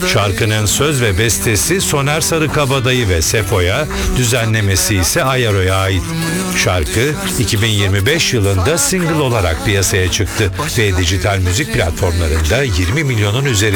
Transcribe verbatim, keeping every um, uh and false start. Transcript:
Şarkının söz ve bestesi Soner Sarıkabadayı ve Sefo'ya, düzenlemesi ise Ayaro'ya ait. Şarkı iki bin yirmi beş yılında single olarak piyasaya çıktı ve dijital müzik platformlarında yirmi milyonun üzerinde